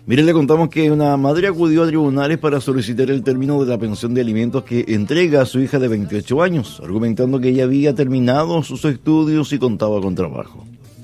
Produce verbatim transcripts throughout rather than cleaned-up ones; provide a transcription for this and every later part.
Mire, le contamos que una madre acudió a tribunales para solicitar el término de la pensión de alimentos que entrega a su hija de veintiocho años, argumentando que ella había terminado sus estudios y contaba con trabajo.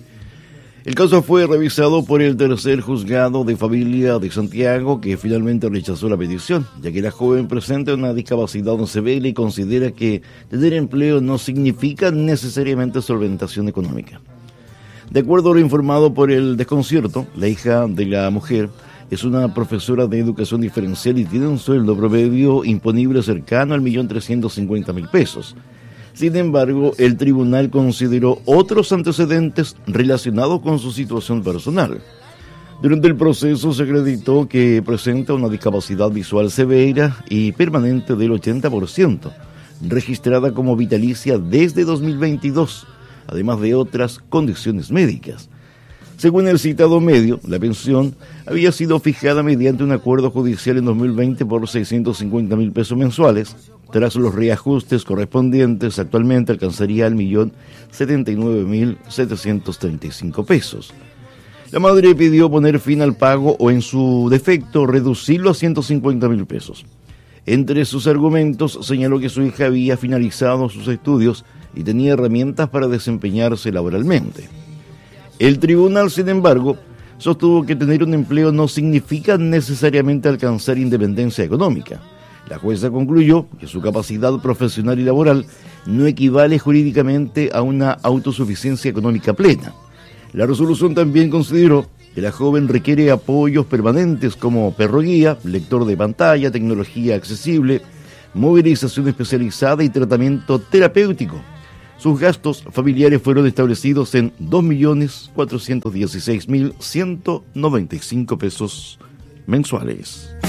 El caso fue revisado por el tercer juzgado de familia de Santiago, que finalmente rechazó la petición, ya que la joven presenta una discapacidad severa y considera que tener empleo no significa necesariamente solventación económica. De acuerdo a lo informado por el Desconcierto, la hija de la mujer es una profesora de educación diferencial y tiene un sueldo promedio imponible cercano al millón trescientos cincuenta mil pesos. Sin embargo, el tribunal consideró otros antecedentes relacionados con su situación personal. Durante el proceso se acreditó que presenta una discapacidad visual severa y permanente del ochenta por ciento, registrada como vitalicia desde dos mil veintidós, además de otras condiciones médicas. Según el citado medio, la pensión había sido fijada mediante un acuerdo judicial en dos mil veinte por seiscientos cincuenta mil pesos mensuales. Tras los reajustes correspondientes, actualmente alcanzaría el millón setenta y nueve mil setecientos treinta y cinco pesos. La madre pidió poner fin al pago o, en su defecto, reducirlo a ciento cincuenta mil pesos. Entre sus argumentos, señaló que su hija había finalizado sus estudios y tenía herramientas para desempeñarse laboralmente. El tribunal, sin embargo, sostuvo que tener un empleo no significa necesariamente alcanzar independencia económica. La jueza concluyó que su capacidad profesional y laboral no equivale jurídicamente a una autosuficiencia económica plena. La resolución también consideró que la joven requiere apoyos permanentes como perro guía, lector de pantalla, tecnología accesible, movilización especializada y tratamiento terapéutico. Sus gastos familiares fueron establecidos en dos millones cuatrocientos dieciséis mil ciento noventa y cinco pesos mensuales.